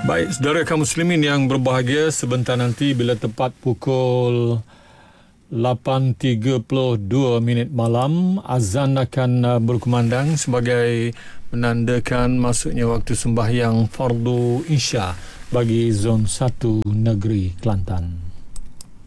Baik, saudara kaum muslimin yang berbahagia, sebentar nanti bila tepat pukul 8.32 malam, azan akan berkumandang sebagai menandakan masuknya waktu sembahyang fardu Isya bagi Zon 1 Negeri Kelantan.